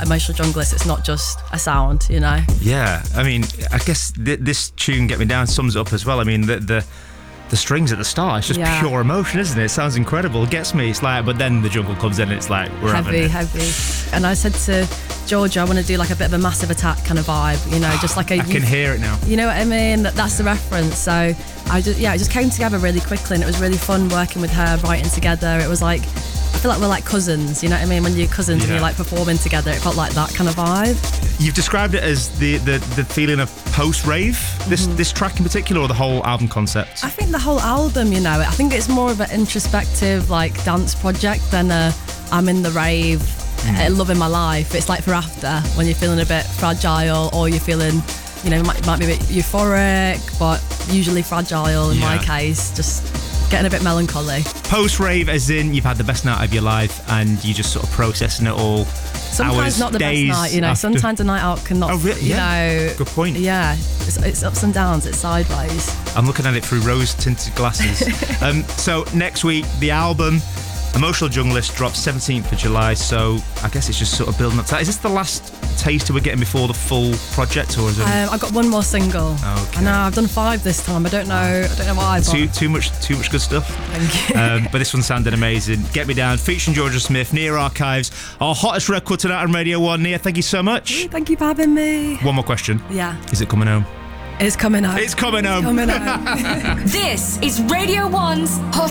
Emotional Junglist, it's not just a sound, you know. Yeah, I mean, I guess this tune, Get Me Down, sums it up as well. I mean, the strings at the start, it's just pure emotion, isn't it? It sounds incredible. It gets me. It's like, but then the jungle comes in and it's like, we're having it. Heavy. And I said to Georgia, I want to do like a bit of a Massive Attack kind of vibe, you know, just like a... I can hear it now. You know what I mean? That's the reference. So it just came together really quickly, and it was really fun working with her, writing together. It was like, I feel like we're like cousins, you know what I mean? When you're cousins and you're like performing together, it felt like that kind of vibe. You've described it as the feeling of post-rave, this track in particular, or the whole album concept? I think the whole album, you know, I think it's more of an introspective like dance project than I'm in the rave, loving my life. It's like for after, when you're feeling a bit fragile, or you're feeling, you know, might be a bit euphoric, but usually fragile in my case, just getting a bit melancholy. Post-rave as in you've had the best night of your life and you're just sort of processing it all. Sometimes hours, not the best night, you know. After. Sometimes a night out cannot, you know. Good point. Yeah, it's ups and downs, it's sideways. I'm looking at it through rose-tinted glasses. So next week, the album Emotional Junglist drops 17th of July, so I guess it's just sort of building up to that. Is this the last taster we're getting before the full project, or is it? I've got one more single. Okay. I know, I've done 5 this time. I don't know why. Too much good stuff. Thank you. But this one sounded amazing. Get Me Down, featuring Georgia Smith, Nia Archives, our hottest record tonight on Radio 1. Nia, thank you so much. Thank you for having me. One more question. Yeah. Is it coming home? It's coming home. It's coming home. Coming home. This is Radio 1's Hot